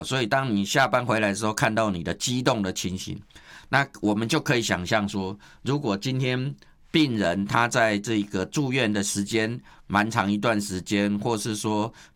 所以当你下班回来的时候，看到你的激动的情形，那我们就可以想象说，如果今天病人他在这个住院的时间蛮长一段时间，或是说